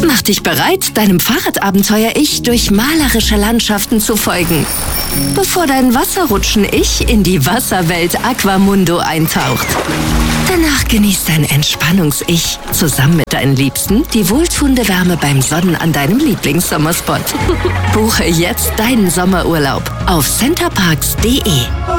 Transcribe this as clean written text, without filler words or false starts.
Mach dich bereit, deinem Fahrradabenteuer-Ich durch malerische Landschaften zu folgen, bevor dein Wasserrutschen-Ich in die Wasserwelt Aquamundo eintaucht. Danach genießt dein Entspannungs-Ich zusammen mit deinen Liebsten die wohltuende Wärme beim Sonnen an deinem Lieblingssommerspot. Buche jetzt deinen Sommerurlaub auf centerparks.de.